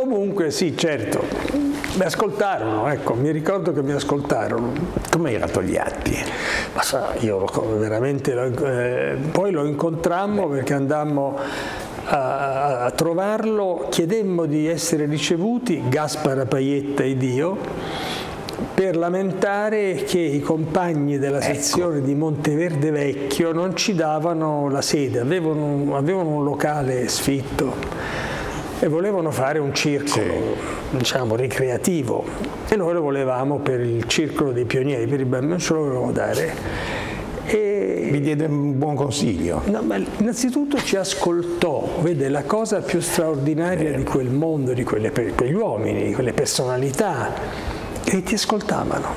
comunque sì, certo, mi ascoltarono, ecco, mi ricordo che mi ascoltarono. Come era Togliatti? Ma io veramente, poi lo incontrammo perché andammo a trovarlo, chiedemmo di essere ricevuti, Gaspara Paietta ed io, per lamentare che i compagni della sezione di Monteverde Vecchio non ci davano la sede, avevano un locale sfitto e volevano fare un circolo, diciamo, ricreativo, e noi lo volevamo per il circolo dei pionieri, per i bambini, non ce lo volevamo dare. E vi diede un buon consiglio? No, ma innanzitutto ci ascoltò, vede, la cosa più straordinaria di quel mondo, di quegli uomini, quelle personalità, che ti ascoltavano.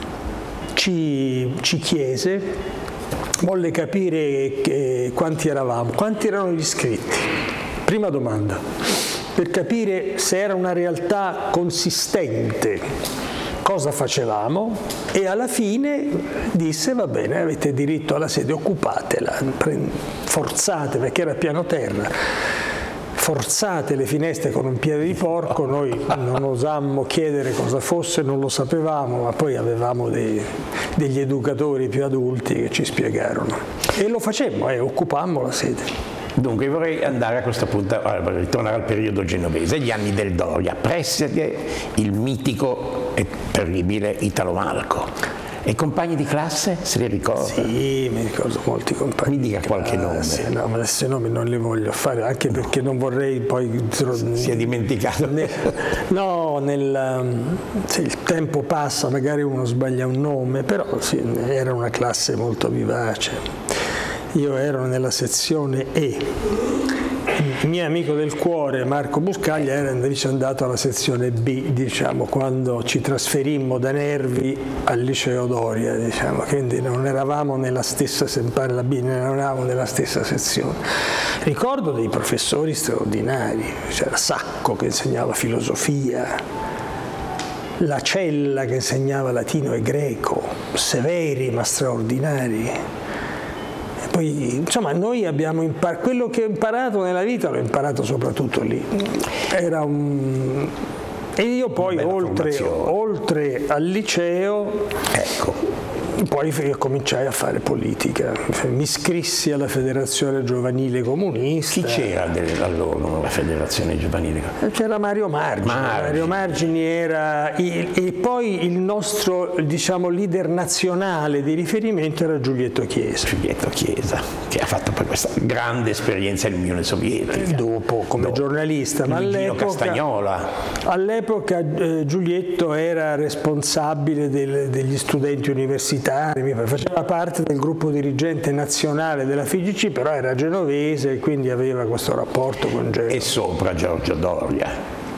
Ci chiese, volle capire quanti eravamo, quanti erano gli iscritti. Prima domanda, per capire se era una realtà consistente, cosa facevamo, e alla fine disse: va bene, avete diritto alla sede, occupatela, forzate, perché era piano terra, forzate le finestre con un piede di porco. Noi non osammo chiedere cosa fosse, non lo sapevamo, ma poi avevamo degli educatori più adulti che ci spiegarono e lo facemmo e occupammo la sede. Dunque vorrei andare a questo punto, vorrei ritornare al periodo genovese, gli anni del Doria, preside il mitico e terribile Italo Malco. E i compagni di classe, se li ricorda? Sì, mi ricordo molti compagni. Mi dica qualche nome. No, ma adesso i nomi non li voglio fare, anche perché non vorrei poi... Si è dimenticato? No, se il tempo passa, magari uno sbaglia un nome, però sì, era una classe molto vivace. Io ero nella sezione E, il mio amico del cuore Marco Buscaglia era invece andato alla sezione B, diciamo, quando ci trasferimmo da Nervi al liceo Doria, diciamo, quindi non eravamo nella stessa, sempre la B, non eravamo nella stessa sezione. Ricordo dei professori straordinari, c'era Sacco che insegnava filosofia, La Cella che insegnava latino e greco, severi ma straordinari. Poi, insomma, noi abbiamo imparato, quello che ho imparato nella vita l'ho imparato soprattutto lì. E io poi oltre al liceo, ecco, poi cominciai a fare politica. Mi iscrissi alla Federazione Giovanile Comunista. Chi c'era allora nella Federazione Giovanile? C'era Mario Margini. Mario Margini era e poi il nostro, diciamo, leader nazionale di riferimento era Giulietto Chiesa. Giulietto Chiesa, che ha fatto poi questa grande esperienza nell'Unione Sovietica. Dopo, come giornalista, ma all'epoca Giulietto era responsabile degli studenti universitari, faceva parte del gruppo dirigente nazionale della FIGC, però era genovese e quindi aveva questo rapporto con Genova. E sopra Giorgio Doria.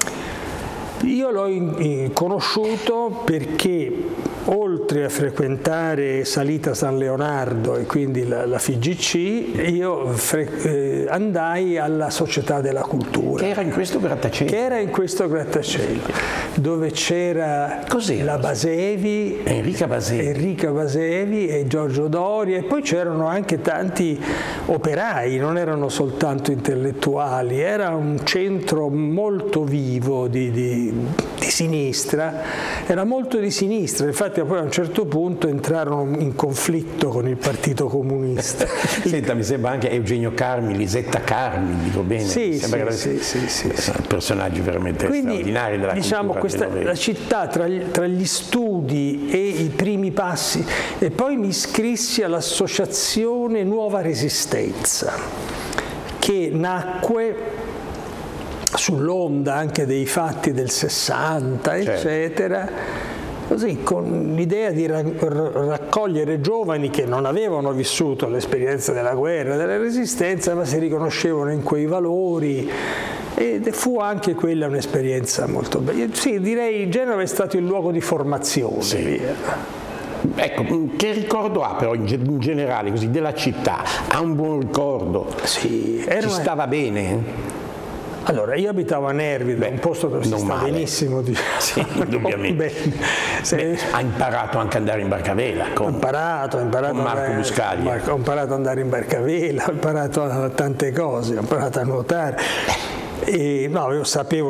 Io l'ho conosciuto perché oltre a frequentare Salita San Leonardo e quindi la FIGC, io andai alla Società della Cultura. Che era in questo grattacielo. Dove c'era la Basevi, Enrica Basevi e Giorgio Doria, e poi c'erano anche tanti operai, non erano soltanto intellettuali, era un centro molto vivo di sinistra, era molto di sinistra, infatti poi a un certo punto entrarono in conflitto con il Partito Comunista. Senta, mi sembra anche Eugenio Carmi, Lisetta Carmi, dico bene? Sì. Personaggi veramente straordinari della cultura. La città tra gli studi e i primi passi, e poi mi iscrissi all'associazione Nuova Resistenza, che nacque sull'onda anche dei fatti del 60, eccetera, così, con l'idea di raccogliere giovani che non avevano vissuto l'esperienza della guerra, della resistenza, ma si riconoscevano in quei valori, ed fu anche quella un'esperienza molto bella. Sì, direi Genova è stato il luogo di formazione. Sì. Ecco, che ricordo ha però in generale così della città? Ha un buon ricordo? Sì. Stava bene? Allora, io abitavo a Nervi, un posto dove si sta benissimo. Sì, indubbiamente. Ha imparato anche ad andare in barcavela. Ho imparato con Marco Buscaglia. Ho imparato ad andare in barcavela, ho imparato tante cose, ho imparato a nuotare. E, no, io sapevo